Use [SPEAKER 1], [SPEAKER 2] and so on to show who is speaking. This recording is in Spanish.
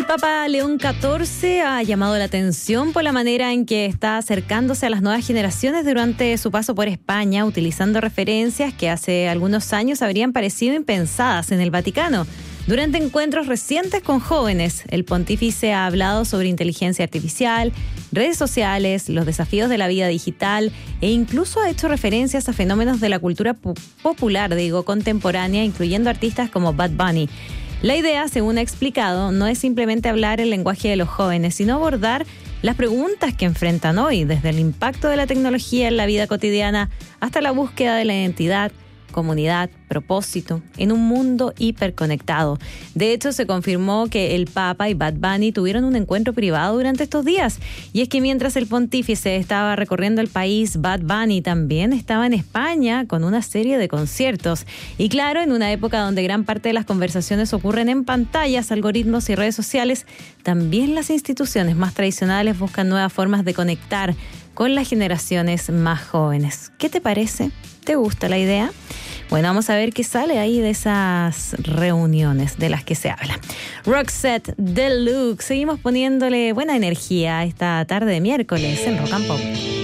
[SPEAKER 1] Papa León XIV ha llamado la atención por la manera en que está acercándose a las nuevas generaciones durante su paso por España, utilizando referencias que hace algunos años habrían parecido impensadas en el Vaticano. Durante encuentros recientes con jóvenes, el pontífice ha hablado sobre inteligencia artificial, redes sociales, los desafíos de la vida digital e incluso ha hecho referencias a fenómenos de la cultura popular, contemporánea, incluyendo artistas como Bad Bunny. La idea, según ha explicado, no es simplemente hablar el lenguaje de los jóvenes, sino abordar las preguntas que enfrentan hoy, desde el impacto de la tecnología en la vida cotidiana hasta la búsqueda de la identidad, comunidad, propósito, en un mundo hiperconectado. De hecho, se confirmó que el Papa y Bad Bunny tuvieron un encuentro privado durante estos días. Y es que mientras el pontífice estaba recorriendo el país, Bad Bunny también estaba en España con una serie de conciertos. Y claro, en una época donde gran parte de las conversaciones ocurren en pantallas, algoritmos y redes sociales, también las instituciones más tradicionales buscan nuevas formas de conectar con las generaciones más jóvenes. ¿Qué te parece? ¿Te gusta la idea? Bueno, vamos a ver qué sale ahí de esas reuniones de las que se habla. Roxette Deluxe. Seguimos poniéndole buena energía esta tarde de miércoles en Rock and Pop.